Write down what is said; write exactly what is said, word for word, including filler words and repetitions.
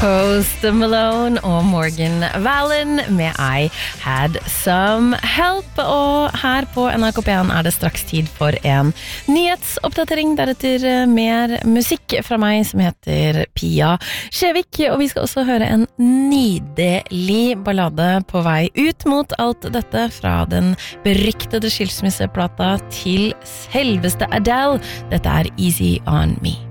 Post Malone og Morgan Wallen med I Had Some Help. Og her på N R K P en er det straks tid for en nyhetsoppdatering, deretter mer musikk fra meg som heter Pia Skjevik, og vi skal også høre en nydelig ballade på vei ut mot alt dette fra den beryktede skilsmisseplata til selveste Adele. Dette er Easy On Me.